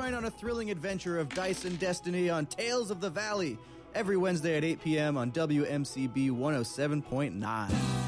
Join on a thrilling adventure of dice and destiny on Tales of the Valley every Wednesday at 8 p.m. on WMCB 107.9.